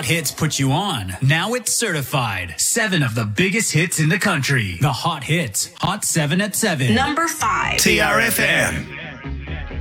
Hits put you on. Now it's certified. 7 of the biggest hits in the country. The Hot Hits. Hot 7 at 7. Number 5. TRFM.